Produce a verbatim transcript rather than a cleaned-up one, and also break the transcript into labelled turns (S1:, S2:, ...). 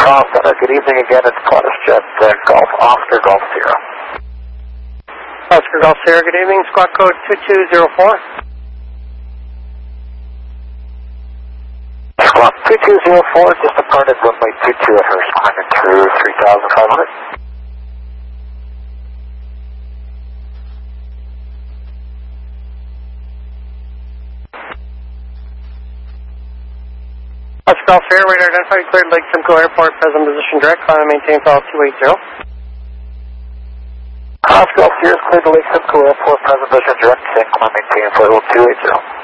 S1: Call Center, good evening again. It's Qantas Jet uh, Golf Oscar Golf Sierra.
S2: Oscar Golf Sierra, good evening. Squawk code two two zero four.
S1: Squawk two two zero four, just departed runway two two at Hurst, climbing through three thousand five hundred.
S2: Oscar Golf Sierra, radar identified, cleared Lake Simcoe Airport, present position direct, climb and maintain file two eight zero.
S1: Oscar Golf Sierra is cleared to Lake Simcoe Airport, present position direct, climb maintain file two eight zero.